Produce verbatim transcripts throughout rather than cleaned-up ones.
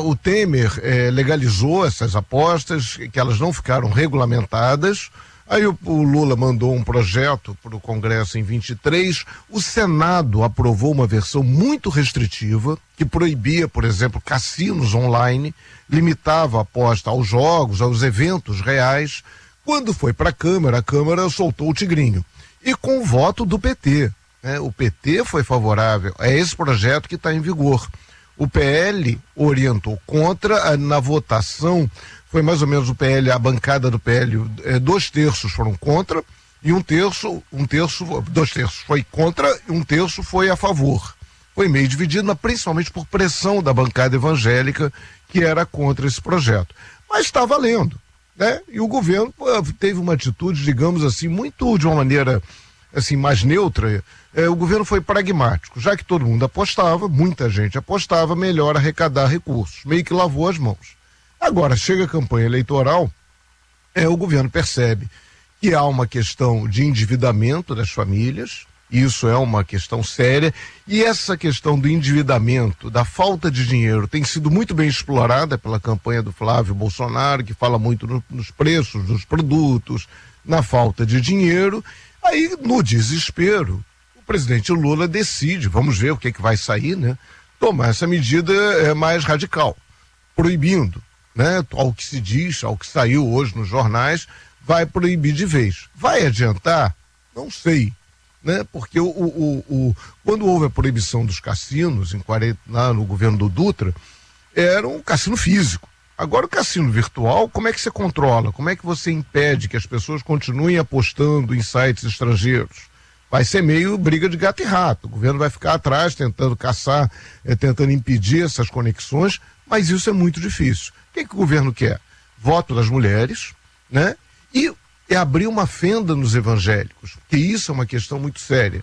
o Temer eh, legalizou essas apostas, que elas não ficaram regulamentadas. Aí o, o Lula mandou um projeto para o Congresso em vinte e três, o Senado aprovou uma versão muito restritiva, que proibia, por exemplo, cassinos online, limitava a aposta aos jogos, aos eventos reais. Quando foi para a Câmara, a Câmara soltou o tigrinho. E com o voto do P T, né? O P T foi favorável a esse projeto que está em vigor. O P L orientou contra, na votação foi mais ou menos o P L, a bancada do P L, eh, dois terços foram contra e um terço, um terço, dois terços foi contra e um terço foi a favor. Foi meio dividido, mas principalmente por pressão da bancada evangélica que era contra esse projeto. Mas está valendo, né? E o governo pô, teve uma atitude, digamos assim, muito de uma maneira assim mais neutra. Eh, o governo foi pragmático, já que todo mundo apostava, muita gente apostava, melhor arrecadar recursos, meio que lavou as mãos. Agora, chega a campanha eleitoral, é, o governo percebe que há uma questão de endividamento das famílias, isso é uma questão séria, e essa questão do endividamento, da falta de dinheiro, tem sido muito bem explorada pela campanha do Flávio Bolsonaro, que fala muito no, nos preços dos produtos, na falta de dinheiro. Aí, no desespero, o presidente Lula decide, vamos ver o que, é que vai sair, né? Tomar essa medida é, mais radical, proibindo. Né, ao que se diz, ao que saiu hoje nos jornais, vai proibir de vez. Vai adiantar? Não sei, né? Porque o, o, o, quando houve a proibição dos cassinos, em quarenta, lá no governo do Dutra, era um cassino físico. Agora o cassino virtual, como é que você controla? Como é que você impede que as pessoas continuem apostando em sites estrangeiros? Vai ser meio briga de gato e rato. O governo vai ficar atrás tentando caçar, é, tentando impedir essas conexões, mas isso é muito difícil. O que, que o governo quer? Voto das mulheres, né? E é abrir uma fenda nos evangélicos, porque isso é uma questão muito séria.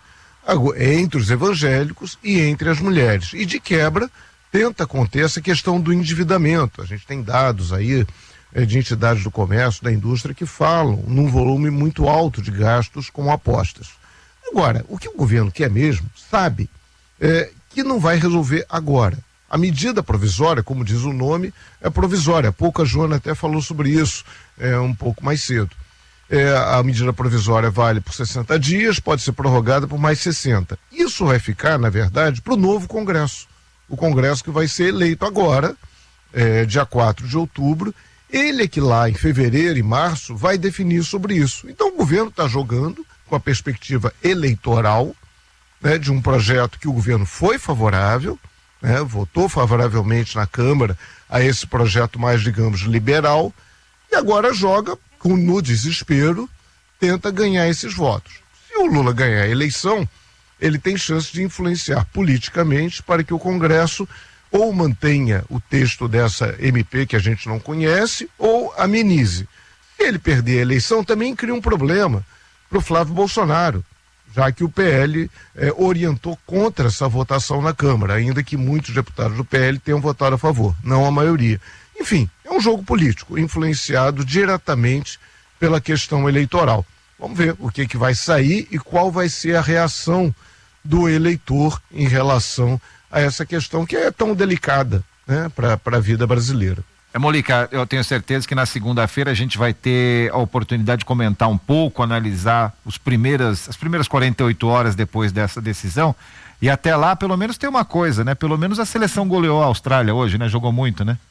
Entre os evangélicos e entre as mulheres. E de quebra, tenta conter essa questão do endividamento. A gente tem dados aí é, de entidades do comércio, da indústria, que falam num volume muito alto de gastos com apostas. Agora, o que o governo quer mesmo, sabe, é, que não vai resolver agora. A medida provisória, como diz o nome, é provisória. A pouco a Joana até falou sobre isso é, um pouco mais cedo. É, a medida provisória vale por sessenta dias, pode ser prorrogada por mais sessenta. Isso vai ficar, na verdade, para o novo Congresso. O Congresso que vai ser eleito agora, é, dia quatro de outubro. Ele é que lá em fevereiro e março vai definir sobre isso. Então o governo está jogando com a perspectiva eleitoral, né, de um projeto que o governo foi favorável, né, votou favoravelmente na Câmara a esse projeto mais, digamos, liberal, e agora joga com, no desespero, tenta ganhar esses votos. Se o Lula ganhar a eleição, ele tem chance de influenciar politicamente para que o Congresso ou mantenha o texto dessa M P que a gente não conhece, ou amenize. Se ele perder a eleição, também cria um problema para o Flávio Bolsonaro, já que o P L eh, orientou contra essa votação na Câmara, ainda que muitos deputados do P L tenham votado a favor, não a maioria. Enfim, é um jogo político, influenciado diretamente pela questão eleitoral. Vamos ver o que, que vai sair e qual vai ser a reação do eleitor em relação a essa questão que é tão delicada, né, para a vida brasileira. É, Molica, eu tenho certeza que na segunda-feira a gente vai ter a oportunidade de comentar um pouco, analisar os primeiras, as primeiras quarenta e oito horas depois dessa decisão, e até lá pelo menos tem uma coisa, né? Pelo menos a seleção goleou a Austrália hoje, né? Jogou muito, né?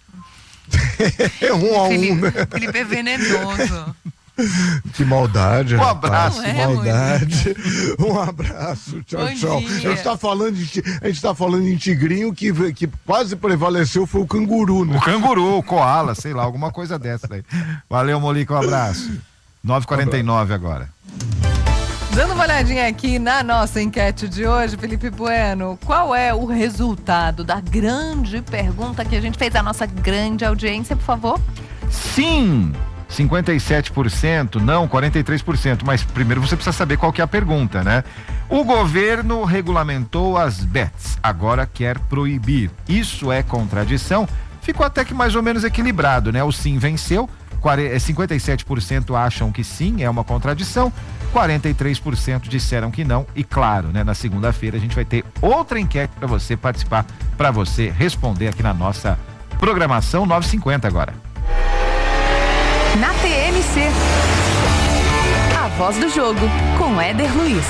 É um a um, Felipe, né? Felipe é venenoso. Que maldade, um rapaz, abraço, que é, maldade. Um abraço, tchau, Bom tchau. dia. A gente tá falando de, a gente tá falando em tigrinho, que, que quase prevaleceu foi o canguru, né? O canguru, o koala, sei lá, alguma coisa dessa daí. Valeu, Molica, um abraço. nove e quarenta e nove agora. Dando uma olhadinha aqui na nossa enquete de hoje, Felipe Bueno, qual é o resultado da grande pergunta que a gente fez à nossa grande audiência, por favor? Sim! cinquenta e sete por cento, não, quarenta e três por cento, mas primeiro você precisa saber qual que é a pergunta, né? O governo regulamentou as bets, agora quer proibir. Isso é contradição? Ficou até que mais ou menos equilibrado, né? O sim venceu, cinquenta e sete por cento acham que sim, é uma contradição, quarenta e três por cento disseram que não, e claro, né? Na segunda-feira a gente vai ter outra enquete para você participar, para você responder aqui na nossa Programação nove e cinquenta agora. Na T M C, a voz do jogo com Éder Luiz.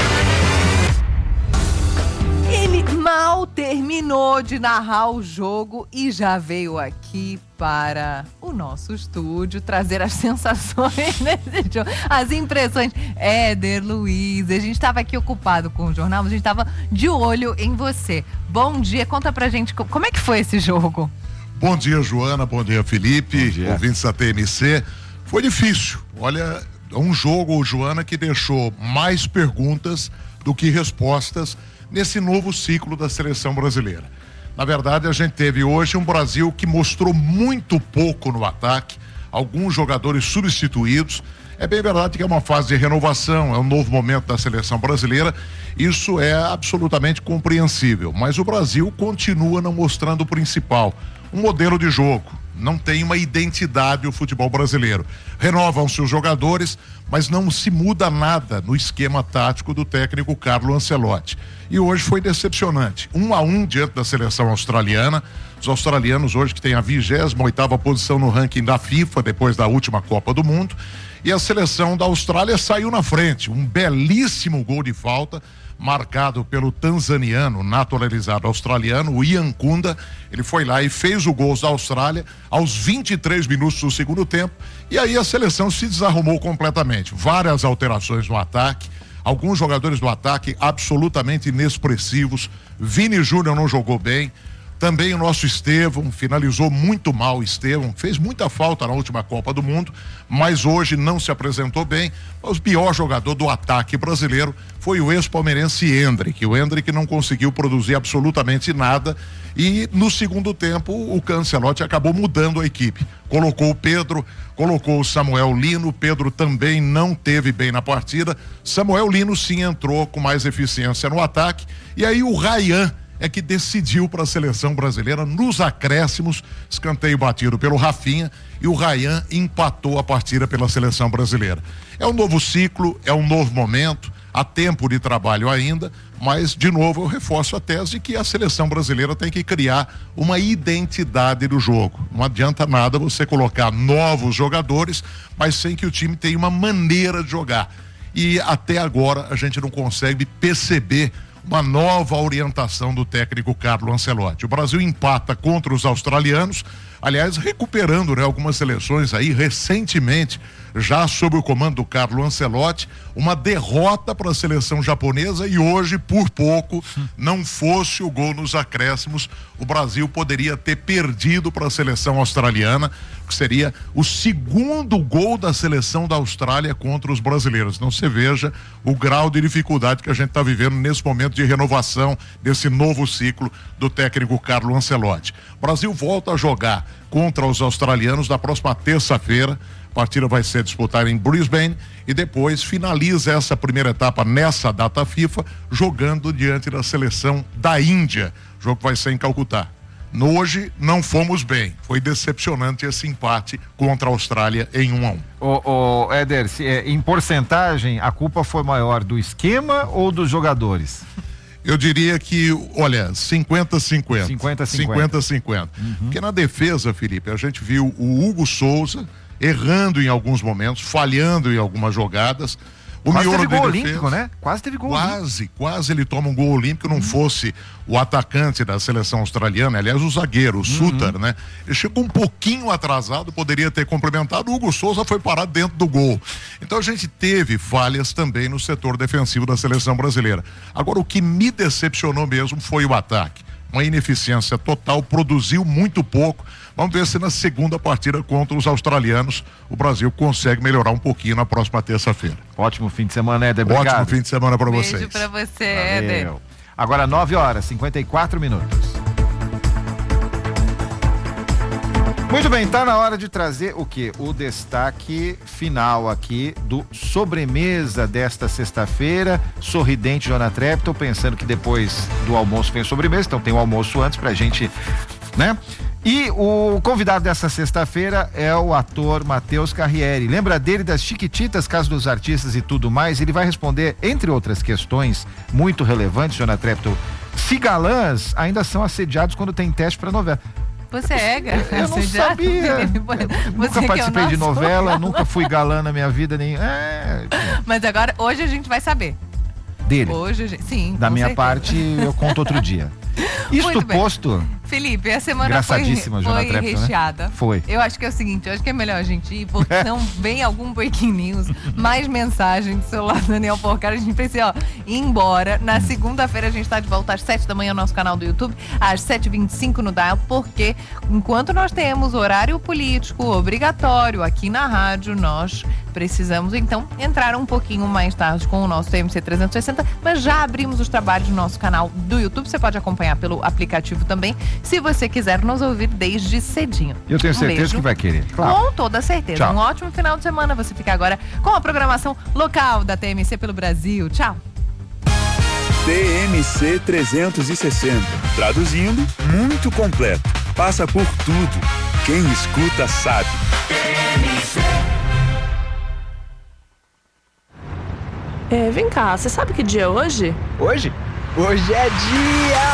Ele mal terminou de narrar o jogo e já veio aqui para o nosso estúdio trazer as sensações desse jogo, as impressões. Éder Luiz, a gente estava aqui ocupado com o jornal, mas a gente estava de olho em você. Bom dia, conta pra gente como é que foi esse jogo. Bom dia, Joana, bom dia, Felipe, bom dia. Ouvintes da T M C. Foi difícil, olha, um jogo, Joana, que deixou mais perguntas do que respostas nesse novo ciclo da seleção brasileira. Na verdade, a gente teve hoje um Brasil que mostrou muito pouco no ataque, alguns jogadores substituídos. É bem verdade que é uma fase de renovação, é um novo momento da seleção brasileira, isso é absolutamente compreensível, mas o Brasil continua não mostrando o principal, um modelo de jogo. Não tem uma identidade o futebol brasileiro. Renovam-se os jogadores, mas não se muda nada no esquema tático do técnico Carlo Ancelotti. E hoje foi decepcionante. Um a um diante da seleção australiana. Os australianos hoje que têm a vigésima oitava posição no ranking da FIFA, depois da última Copa do Mundo. E a seleção da Austrália saiu na frente. Um belíssimo gol de falta, marcado pelo tanzaniano, naturalizado australiano, o Ian Kunda. Ele foi lá e fez o gol da Austrália aos vinte e três minutos do segundo tempo, e aí a seleção se desarrumou completamente. Várias alterações no ataque, alguns jogadores do ataque absolutamente inexpressivos. Vini Júnior não jogou bem. Também o nosso Estevão, finalizou muito mal o Estevão, fez muita falta na última Copa do Mundo, mas hoje não se apresentou bem. O pior jogador do ataque brasileiro foi o ex-palmeirense Endrick. O Endrick não conseguiu produzir absolutamente nada e no segundo tempo o Ancelotti acabou mudando a equipe. Colocou o Pedro, colocou o Samuel Lino. O Pedro também não teve bem na partida. Samuel Lino sim entrou com mais eficiência no ataque. E aí o Ryan é que decidiu para a seleção brasileira nos acréscimos, escanteio batido pelo Rafinha, e o Ryan empatou a partida pela seleção brasileira. É um novo ciclo, é um novo momento, há tempo de trabalho ainda, mas de novo eu reforço a tese de que a seleção brasileira tem que criar uma identidade do jogo. Não adianta nada você colocar novos jogadores, mas sem que o time tenha uma maneira de jogar. E até agora a gente não consegue perceber uma nova orientação do técnico Carlo Ancelotti. O Brasil empata contra os australianos, aliás, recuperando, né, algumas seleções aí recentemente, já sob o comando do Carlo Ancelotti, uma derrota para a seleção japonesa, e hoje, por pouco, não fosse o gol nos acréscimos, o Brasil poderia ter perdido para a seleção australiana, que seria o segundo gol da seleção da Austrália contra os brasileiros. Então você veja o grau de dificuldade que a gente está vivendo nesse momento de renovação desse novo ciclo do técnico Carlo Ancelotti. O Brasil volta a jogar contra os australianos na próxima terça-feira. A partida vai ser disputada em Brisbane e depois finaliza essa primeira etapa nessa data FIFA jogando diante da seleção da Índia. O jogo vai ser em Calcutá. Hoje não fomos bem, foi decepcionante esse empate contra a Austrália em um a um. Ô, ô Éder, se, é, em porcentagem a culpa foi maior do esquema ou dos jogadores? Eu diria que, olha, cinquenta a cinquenta. cinquenta a cinquenta. cinquenta a cinquenta. Uhum. Porque na defesa, Felipe, a gente viu o Hugo Souza errando em alguns momentos, falhando em algumas jogadas. O quase teve gol defesa, olímpico, né? Quase teve gol Quase, olímpico. quase ele toma um gol olímpico, não uhum. fosse o atacante da seleção australiana, aliás, o zagueiro, o uhum. Suter, né? Ele chegou um pouquinho atrasado, poderia ter complementado, o Hugo Souza foi parar dentro do gol. Então a gente teve falhas também no setor defensivo da seleção brasileira. Agora, o que me decepcionou mesmo foi o ataque. Uma ineficiência total, produziu muito pouco. Vamos ver se na segunda partida contra os australianos o Brasil consegue melhorar um pouquinho na próxima terça-feira. Ótimo fim de semana, Éder. Obrigado. Ótimo fim de semana para vocês. Beijo para você, Éder. Agora nove horas, cinquenta e quatro minutos. Muito bem, tá na hora de trazer o quê? O destaque final aqui do sobremesa desta sexta-feira. Sorridente, Joana Trepp. Tô pensando que depois do almoço vem sobremesa, então tem o almoço antes pra gente, né? E o convidado dessa sexta-feira é o ator Matheus Carriere. Lembra dele das Chiquititas, Casa dos Artistas e tudo mais? Ele vai responder, entre outras questões muito relevantes, Joana Trepp, se galãs ainda são assediados quando tem teste para novela. Você é, cara. Eu não Você já- sabia. Você Nunca que é o participei de nosso novela, galã. nunca fui galã na minha vida, nem. É, Mas agora, hoje a gente vai saber. dele. Hoje, a gente... sim. Da com minha certeza. parte, eu conto outro dia. Isto Muito bem. posto. Felipe, a semana foi, Engraçadíssima, Joana foi Trepton, né? recheada. Foi. Eu acho que é o seguinte, eu acho que é melhor a gente ir, porque senão vem algum breaking news, mais mensagem do celular do Daniel Porcar, a gente precisa, ó, ir embora. Na segunda-feira a gente tá de volta às sete da manhã no nosso canal do YouTube, às sete e vinte e cinco no Dial, porque enquanto nós temos horário político obrigatório aqui na rádio, nós precisamos então entrar um pouquinho mais tarde com o nosso T M C trezentos e sessenta, mas já abrimos os trabalhos no nosso canal do YouTube, você pode acompanhar pelo aplicativo também, se você quiser nos ouvir desde cedinho. Eu tenho Um certeza beijo. que vai querer. Claro. Com toda certeza. Tchau. Um ótimo final de semana. Você fica agora com a programação local da T M C pelo Brasil. Tchau. T M C trezentos e sessenta. Traduzindo, muito completo. Passa por tudo. Quem escuta sabe. É, vem cá, você sabe que dia é hoje? Hoje? Hoje é dia